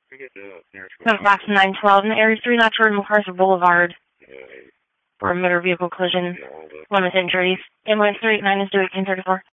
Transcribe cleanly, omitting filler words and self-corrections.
Code Fox 912 in Area 3, not toward MacArthur Boulevard. For a motor vehicle collision. One with injuries. Ambulance 389 is due at 10:34.